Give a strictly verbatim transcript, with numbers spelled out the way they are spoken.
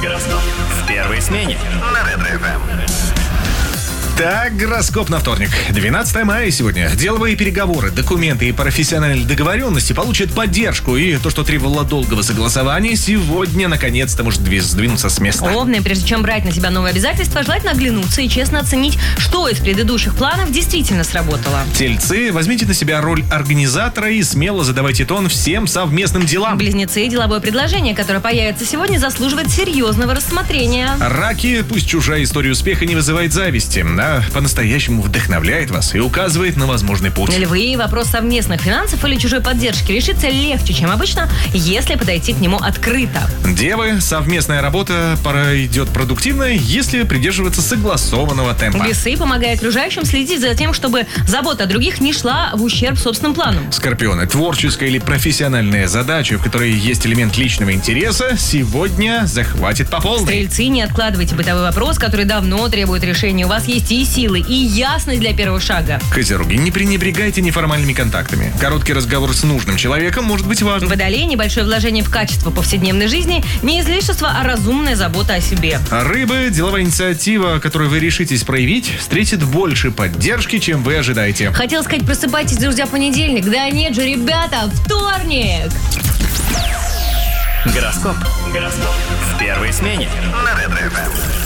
Гороскоп в первой смене на Ретро-ФМ. Так, гороскоп на вторник. двенадцатое мая сегодня. Деловые переговоры, документы и профессиональные договоренности получат поддержку. И то, что требовало долгого согласования, сегодня наконец-то может сдвинуться с места. Овны, прежде чем брать на себя новые обязательства, желательно оглянуться и честно оценить, что из предыдущих планов действительно сработало. Тельцы, возьмите на себя роль организатора и смело задавайте тон всем совместным делам. Близнецы, деловое предложение, которое появится сегодня, заслуживает серьезного рассмотрения. Раки, пусть чужая история успеха не вызывает зависти, а по-настоящему вдохновляет вас и указывает на возможный путь. Львы, вопрос совместных финансов или чужой поддержки решится легче, чем обычно, если подойти к нему открыто. Девы, совместная работа пройдет продуктивно, если придерживаться согласованного темпа. Весы, помогая окружающим следить за тем, чтобы забота о других не шла в ущерб собственным планам. Скорпионы, творческая или профессиональная задача, в которой есть элемент личного интереса, сегодня захватит по полной. Стрельцы, не откладывайте бытовой вопрос, который давно требует решения. У вас есть и силы, и ясность для первого шага. Козероги, не пренебрегайте неформальными контактами. Короткий разговор с нужным человеком может быть важным. Водолей, небольшое вложение в качество повседневной жизни, не излишество, а разумная забота о себе. Рыбы, деловая инициатива, которую вы решитесь проявить, встретит больше поддержки, чем вы ожидаете. Хотел сказать, просыпайтесь, друзья, понедельник. Да нет же, ребята, вторник! Гороскоп. Гороскоп в первой смене на Ретро-ФМ.